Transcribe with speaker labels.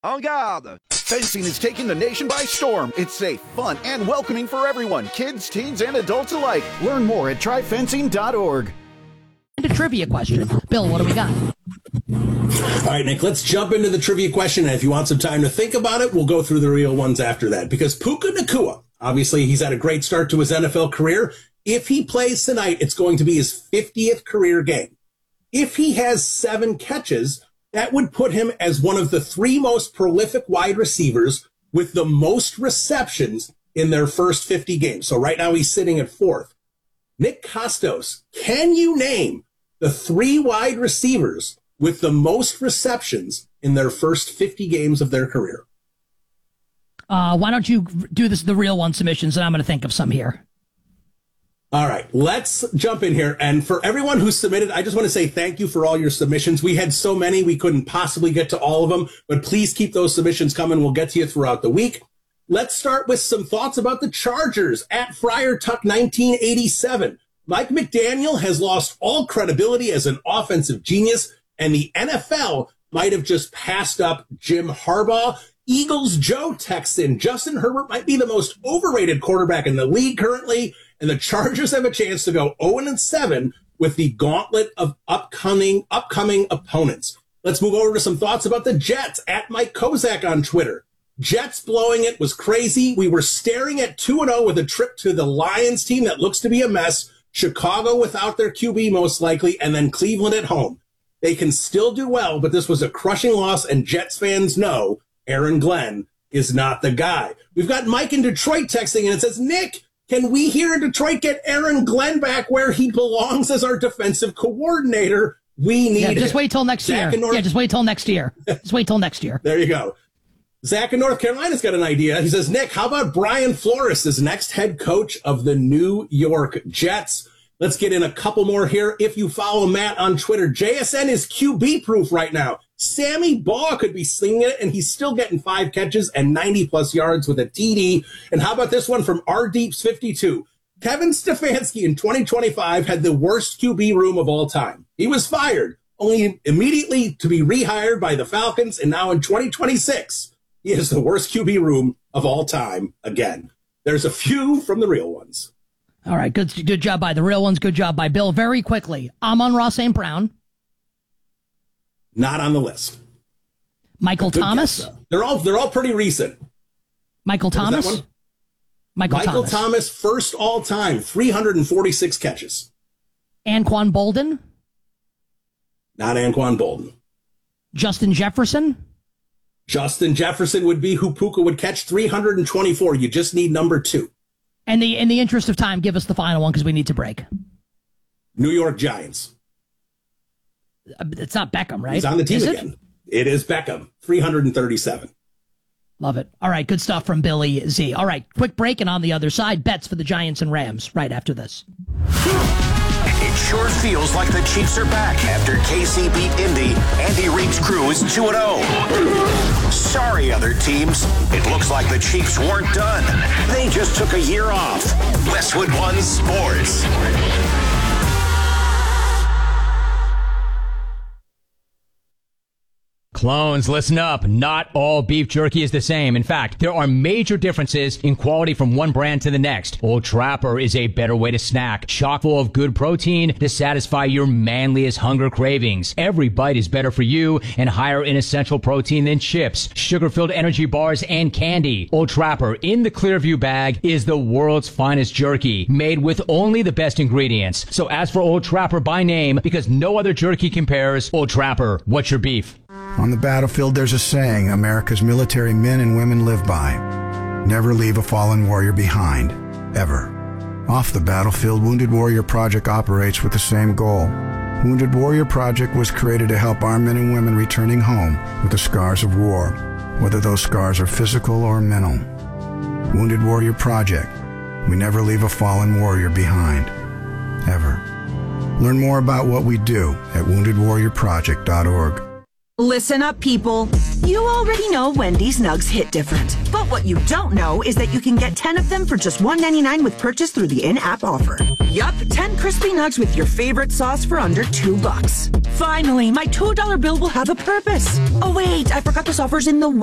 Speaker 1: En garde! Fencing is taking the nation by storm. It's safe, fun, and welcoming for everyone, kids, teens, and adults alike. Learn more at tryfencing.org.
Speaker 2: And a trivia question. Bill, what do we got?
Speaker 3: All right, Nick, let's jump into the trivia question. And if you want some time to think about it, we'll go through the real ones after that. Because Puka Nacua, obviously, he's had a great start to his NFL career. If he plays tonight, it's going to be his 50th career game. If he has 7 catches, that would put him as one of the 3 most prolific wide receivers with the most receptions in their first 50 games. So right now he's sitting at 4th. Nick Kostos, can you name the 3 wide receivers with the most receptions in their first 50 games of their career?
Speaker 2: Why don't you do the real one submissions, and I'm going to think of some here.
Speaker 3: All right, let's jump in here. And for everyone who submitted, I just want to say thank you for all your submissions. We had so many, we couldn't possibly get to all of them, but please keep those submissions coming. We'll get to you throughout the week. Let's start with some thoughts about the Chargers at Friar Tuck 1987. Mike McDaniel has lost all credibility as an offensive genius, and the NFL might have just passed up Jim Harbaugh. Eagles Joe texts in, Justin Herbert might be the most overrated quarterback in the league currently, and the Chargers have a chance to go 0-7 with the gauntlet of upcoming opponents. Let's move over to some thoughts about the Jets at Mike Kozak on Twitter. Jets blowing it was crazy. We were staring at 2-0 with a trip to the Lions team that looks to be a mess. Chicago without their QB most likely, and then Cleveland at home. They can still do well, but this was a crushing loss, and Jets fans know Aaron Glenn is not the guy. We've got Mike in Detroit texting, and it says, Nick, can we here in Detroit get Aaron Glenn back where he belongs as our defensive coordinator? We need it.
Speaker 2: Just wait till next year. Just wait till next year. Just wait till next year.
Speaker 3: There you go. Zach in North Carolina's got an idea. He says, Nick, how about Brian Flores as next head coach of the New York Jets? Let's get in a couple more here. If you follow Matt on Twitter, JSN is QB proof right now. Sammy Baugh could be slinging it, and he's still getting 5 catches and 90-plus yards with a TD. And how about this one from RDeeps52? Kevin Stefanski in 2025 had the worst QB room of all time. He was fired, only immediately to be rehired by the Falcons, and now in 2026, he has the worst QB room of all time again. There's a few from the real ones.
Speaker 2: All right, good job by the real ones. Good job by Bill. Very quickly, Amon-Ra St. Brown.
Speaker 3: Not on the list.
Speaker 2: Michael Thomas.
Speaker 3: Guess, they're all pretty recent.
Speaker 2: Michael Thomas.
Speaker 3: Michael Thomas, first all time, 346 catches.
Speaker 2: Anquan Bolden.
Speaker 3: Not Anquan Bolden.
Speaker 2: Justin Jefferson.
Speaker 3: Justin Jefferson would be who Puka would catch, 324. You just need number 2.
Speaker 2: And in the interest of time, give us the final one because we need to break.
Speaker 3: New York Giants.
Speaker 2: It's not Beckham, right?
Speaker 3: He's on the team again. It is Beckham, 337.
Speaker 2: Love it. All right, good stuff from Billy Z. All right, quick break, and on the other side, bets for the Giants and Rams right after this.
Speaker 4: It sure feels like the Chiefs are back after KC beat Indy. Andy Reid's crew is 2-0. Sorry, other teams. It looks like the Chiefs weren't done. They just took a year off. Westwood One Sports.
Speaker 5: Clones, listen up. Not all beef jerky is the same. In fact, there are major differences in quality from one brand to the next. Old Trapper is a better way to snack, chock full of good protein to satisfy your manliest hunger cravings. Every bite is better for you and higher in essential protein than chips, sugar-filled energy bars, and candy. Old Trapper in the Clearview bag is the world's finest jerky, made with only the best ingredients. So ask for Old Trapper by name because no other jerky compares. Old Trapper, what's your beef?
Speaker 6: On the battlefield, there's a saying America's military men and women live by. Never leave a fallen warrior behind, ever. Off the battlefield, Wounded Warrior Project operates with the same goal. Wounded Warrior Project was created to help our men and women returning home with the scars of war, whether those scars are physical or mental. Wounded Warrior Project. We never leave a fallen warrior behind, ever. Learn more about what we do at woundedwarriorproject.org.
Speaker 7: Listen up, people. You already know Wendy's Nugs hit different. But what you don't know is that you can get 10 of them for just $1.99 with purchase through the in-app offer. Yup, 10 crispy nugs with your favorite sauce for under $2. Finally, my $2 bill will have a purpose. Oh wait, I forgot this offer's in the